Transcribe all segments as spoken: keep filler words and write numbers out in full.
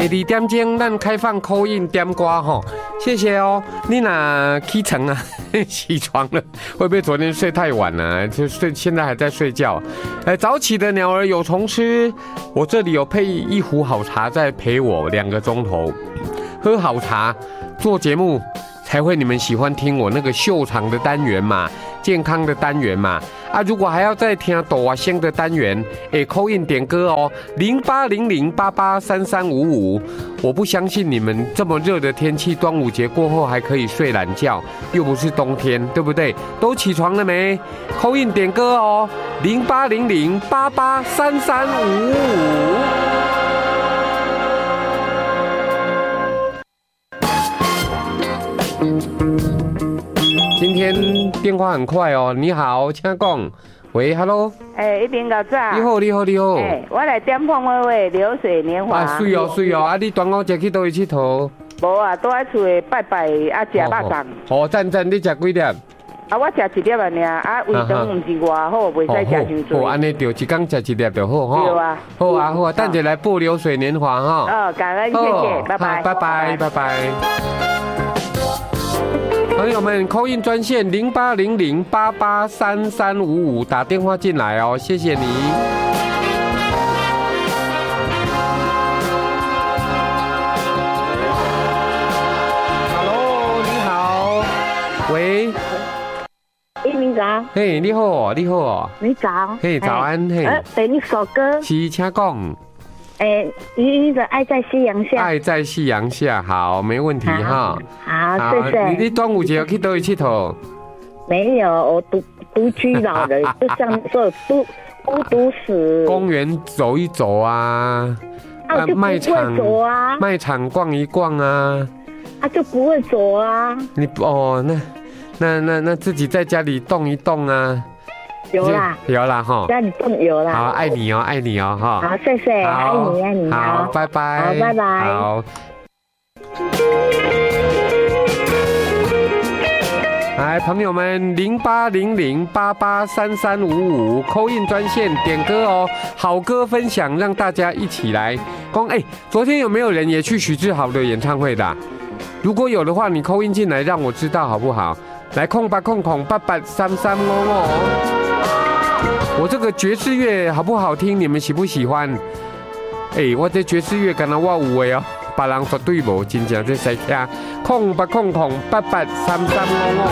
第二点钟咱开放 call in 点歌吼，谢谢哦。你哪起床啊？起床了，会不会昨天睡太晚啊？就睡，现在还在睡觉。哎，早起的鸟儿有虫吃。我这里有配一壶好茶在陪我两个钟头，喝好茶做节目。才会你们喜欢听我那个秀场的单元嘛，健康的单元嘛。啊，如果还要再听抖啊星的单元，哎 ，call in 点歌哦，零八零零八八三三五五。我不相信你们这么热的天气，端午节过后还可以睡懒觉，又不是冬天，对不对？都起床了没 ？call in 点歌哦，零八零零八八三三五五。今天电话很快哦，你好，请讲。喂 ，Hello。 哎，一边搞早。 你好，你好，你好。 哎，我来点碰我喂流水年华。 啊，水哦，水哦，啊，你端午节去倒去佚佗？ 无啊，都在厝里拜拜啊，食肉粽。 哦，赞赞，你食几粒？ 啊，我食一粒啊，尔啊，胃肠唔是偌好，袂使食伤多。 哦，安尼就一天食一粒就好哈。 对啊。 好啊，好啊，等下来播流水年华哈。 哦，感恩，谢谢，拜拜， 拜拜，拜拜。朋友们 ，call in 专线零八零零八八三三五五，打电话进来哦，谢谢你。Hello， 你好，喂。 一鸣早。 嘿，你好，你好。 你早。 嘿，早安，嘿。 呃，等一首歌。 是，请讲。 哎，你的爱在夕阳下。 爱在夕阳下，好，没问题哈。 好，谢谢。 你你端午节有去倒去佚佗？ 没有，我独独居老人，就像说孤孤独死。 公园走一走啊， 啊，就不会走啊。 卖场逛一逛啊。 啊，就不会走啊。 你哦，那那那那自己在家里动一动啊。 有啦， 有啦哈， 家里动有啦。 好，爱你哦，爱你哦哈。 好，谢谢，爱你，爱你。 好，拜拜。 好，拜拜。 好。来，朋友们，零八零零八八三三五五 call in 专线点歌哦，好歌分享，让大家一起来。公哎，昨天有没有人也去许志豪的演唱会的、啊？如果有的话，你 call in 进来，让我知道好不好？来，空八空空八八三三五五。我这个爵士乐好不好听？你们喜不喜欢？哎、欸，我这爵士乐敢若我有的哦，别人绝对无，真正这使听。空八空空八八三三五五。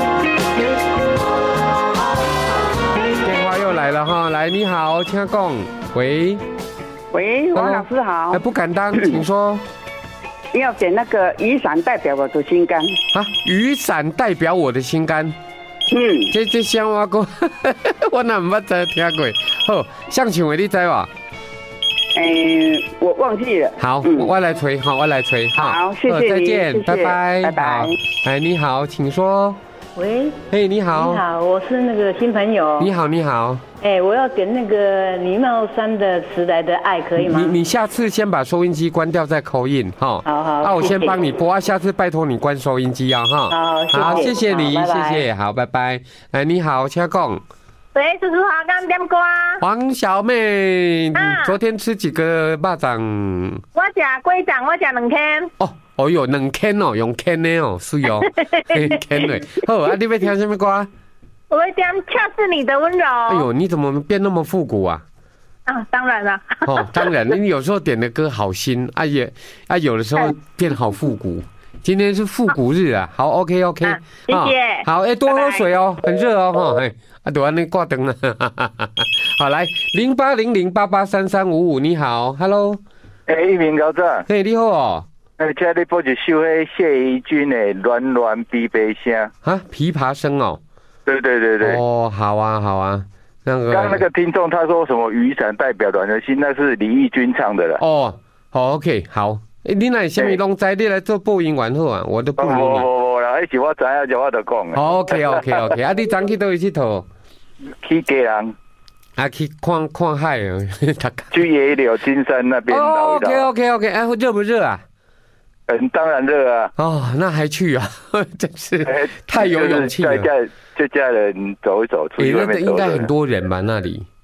电话又来了哈，来，你好，请讲。喂， 喂，王老师好。 哎，不敢当，请说。 要点那个雨伞代表我的心肝啊！雨伞代表我的心肝。 嗯， 这这像我讲，我哪唔捌再听过。好，像唱的你知吧？ 诶、欸，我忘记了。 好，嗯、我来吹，好，我来吹。 好，谢谢你， 再见， 谢谢拜拜， 拜拜。 哎，你好，请说。 喂， 嘿，你好， 你好，我是那个新朋友。 你好，你好。 哎、欸，我要点那个倪茂山的《迟来的爱》，可以吗？ 你你下次先把收音机关掉再口音哈。 好好。 啊，我先帮你播啊，下次拜托你关收音机啊哈。 好， 好，谢谢你， 拜拜谢谢，好，拜拜。哎，你好，请讲。 喂，叔叔好，刚点歌。 黄小妹，你啊昨天吃几个肉粽？ 我吃龟掌，我吃两天。 哦。哦哟，两天哦，用天的哦，是哦，天的。好，啊，你要听什么歌？ 我会点《恰似你的温柔》。 哎呦，你怎么变那么复古啊？ 啊，当然了。 哦，当然，你有时候点的歌好新，啊也啊，有的时候变好复古。今天是复古日啊，好 ，OK OK，、啊、 谢谢。 好，哎、欸，多喝水哦，很热哦，哈，哎，啊，都安尼挂灯了，好，来零八零零八八三三五五，你好 ，Hello， 哎、欸，一鸣高照， 嘿，你好哦。 哎，今日播一首迄谢怡君的《暖暖琵琶声》 啊，琵琶声哦。对对对对。 哦，好啊，好啊。那个刚那个听众他说什么雨伞代表暖的心，那是李翊君唱的了。 哦，好 OK， 好。哎、欸，你那什么拢知？你来做播音员好啊，我都不如你。 无无无啦，迄是我知影就我就讲的。 好 OK OK OK， 啊，你昨去倒去佚佗？ 去家人。 啊，去看看海啊， 去野柳金山那边。 哦 OK OK OK， 哎，热不热啊？ 嗯，当然热啊！ 哦，那还去啊，真是太有勇气了。 就家就家人走一走，出去外面走。 应该很多人吧？那里。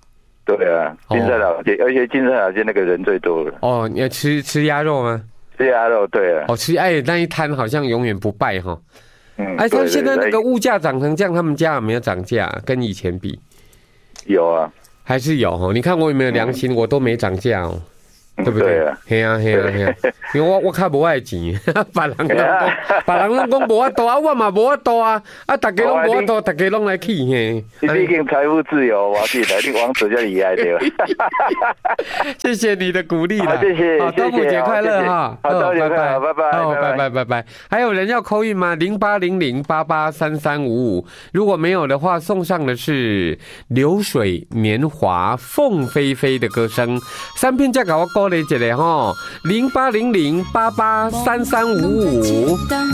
对啊，金山老街，而且金山老街那个人最多了。 哦，你要吃吃鸭肉吗？ 吃鸭肉，对啊。 哦，吃哎那一摊好像永远不败哈。 嗯， 哎，他现在那个对物价涨成这样，他们家有没有涨价？跟以前比？ 有啊， 还是有哦。你看我有没有良心？我都没涨价哦。对不对？ 对啊， 嘿啊嘿啊嘿啊！因为我我较无爱钱，别人拢讲，别人拢讲无法度啊，我嘛无法度啊，啊，大家拢无法度，大家拢来去嘿。 你毕竟财富自由，我记得你王子叫厉害对吧？ 谢谢你的鼓励啦， 谢谢， 好，端午节快乐哈！ 好，端午节快乐，拜拜， 好，拜拜拜拜。还有人要call in吗？零八零零八八三三五五，如果没有的话，送上的是流水年华凤飞飞的歌声，三片再给我鼓励一下吼，零八零零八八三三五五。